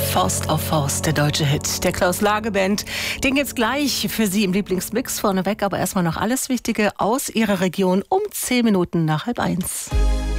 Faust auf Faust, der deutsche Hit der Klaus-Lage-Band. Den geht's gleich für Sie im Lieblingsmix vorneweg, aber erstmal noch alles Wichtige aus Ihrer Region um 10 Minuten nach 12:30.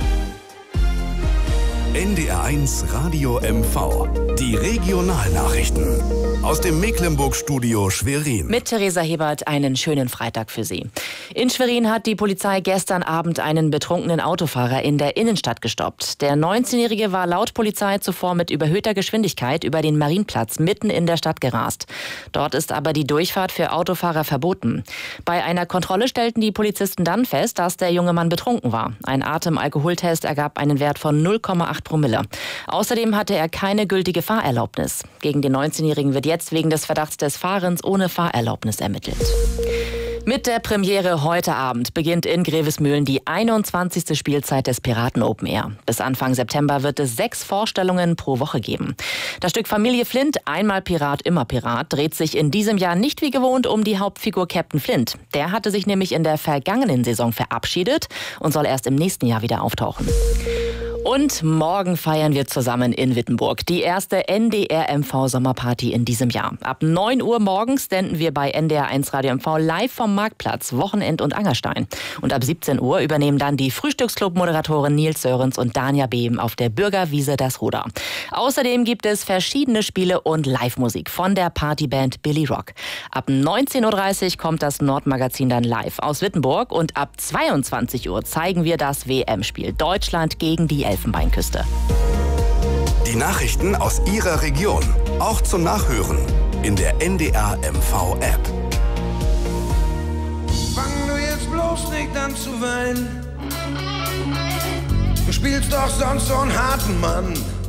NDR 1 Radio MV. Die Regionalnachrichten. Aus dem Mecklenburg-Studio Schwerin. Mit Theresa Hebert einen schönen Freitag für Sie. In Schwerin hat die Polizei gestern Abend einen betrunkenen Autofahrer in der Innenstadt gestoppt. Der 19-Jährige war laut Polizei zuvor mit überhöhter Geschwindigkeit über den Marienplatz mitten in der Stadt gerast. Dort ist aber die Durchfahrt für Autofahrer verboten. Bei einer Kontrolle stellten die Polizisten dann fest, dass der junge Mann betrunken war. Ein Atemalkoholtest ergab einen Wert von 0,8 Promille. Außerdem hatte er keine gültige Fahrerlaubnis. Gegen den 19-Jährigen wird jetzt wegen des Verdachts des Fahrens ohne Fahrerlaubnis ermittelt. Mit der Premiere heute Abend beginnt in Grevesmühlen die 21. Spielzeit des Piraten Open Air. Bis Anfang September wird es 6 Vorstellungen pro Woche geben. Das Stück Familie Flint, einmal Pirat, immer Pirat, dreht sich in diesem Jahr nicht wie gewohnt um die Hauptfigur Captain Flint. Der hatte sich nämlich in der vergangenen Saison verabschiedet und soll erst im nächsten Jahr wieder auftauchen. Und morgen feiern wir zusammen in Wittenburg die erste NDR-MV-Sommerparty in diesem Jahr. Ab 9 Uhr morgens senden wir bei NDR 1 Radio MV live vom Marktplatz, Wochenend- und Angerstein. Und ab 17 Uhr übernehmen dann die Frühstücksclub-Moderatoren Nils Sörens und Danja Behm auf der Bürgerwiese das Ruder. Außerdem gibt es verschiedene Spiele und Live-Musik von der Partyband Billy Rock. Ab 19.30 Uhr kommt das Nordmagazin dann live aus Wittenburg und ab 22 Uhr zeigen wir das WM-Spiel Deutschland gegen die Elfenbeinküste. Die Nachrichten aus Ihrer Region, auch zum Nachhören in der NDR MV App. Fang du jetzt bloß nicht an zu weinen. Du spielst doch sonst so einen harten Mann.